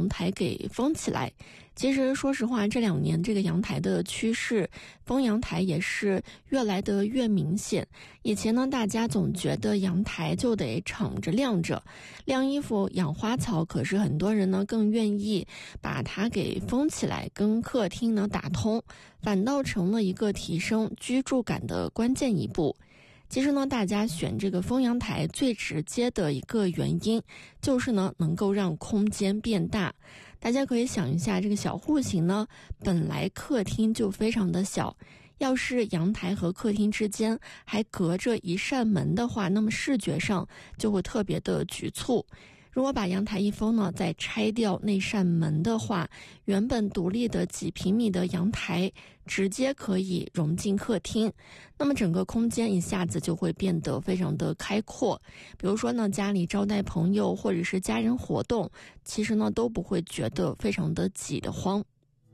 阳台给封起来。其实说实话，这2年这个阳台的趋势，封阳台也是越来的越明显。以前呢，大家总觉得阳台就得敞着晾着，晾衣服养花草，可是很多人呢更愿意把它给封起来，跟客厅呢打通，反倒成了一个提升居住感的关键一步。其实呢，大家选这个封阳台最直接的一个原因，就是呢能够让空间变大。大家可以想一下，这个小户型呢，本来客厅就非常的小，要是阳台和客厅之间还隔着一扇门的话，那么视觉上就会特别的局促。如果把阳台一封呢，再拆掉那扇门的话，原本独立的几平米的阳台直接可以融进客厅，那么整个空间一下子就会变得非常的开阔。比如说呢，家里招待朋友或者是家人活动，其实呢都不会觉得非常的挤得慌。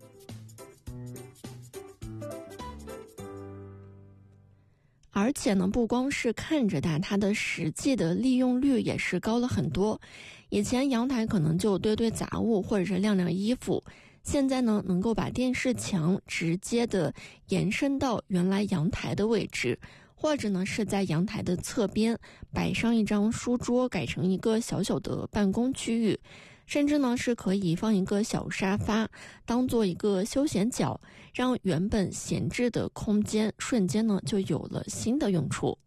而且呢，不光是看着大，它的实际的利用率也是高了很多。以前阳台可能就堆堆杂物或者是晾晾衣服，现在呢能够把电视墙直接的延伸到原来阳台的位置，或者呢是在阳台的侧边摆上一张书桌，改成一个小小的办公区域，甚至呢是可以放一个小沙发当做一个休闲角，让原本闲置的空间瞬间呢就有了新的用处。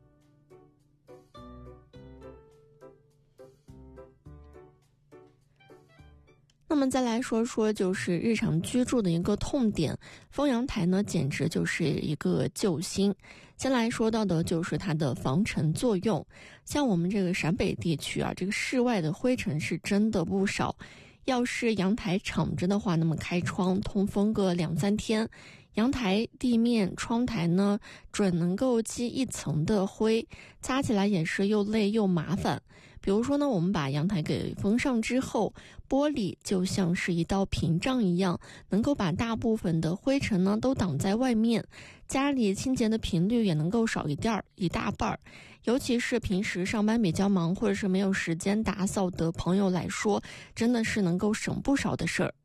那么再来说说就是日常居住的一个痛点，封阳台呢简直就是一个救星。先来说到的就是它的防尘作用，像我们这个陕北地区啊，这个室外的灰尘是真的不少。要是阳台敞着的话，那么开窗通风个2-3天，阳台、地面、窗台呢准能够积一层的灰，擦起来也是又累又麻烦。比如说呢，我们把阳台给封上之后，玻璃就像是一道屏障一样，能够把大部分的灰尘呢都挡在外面，家里清洁的频率也能够少一大半。尤其是平时上班比较忙或者是没有时间打扫的朋友来说，真的是能够省不少的事儿。